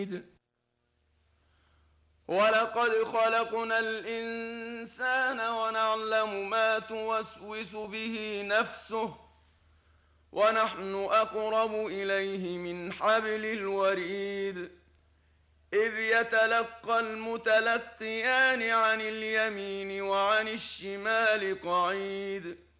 ولقد خلقنا الإنسان ونعلم ما توسوس به نفسه ونحن أقرب إليه من حبل الوريد إذ يتلقى المتلقيان عن اليمين وعن الشمال قعيد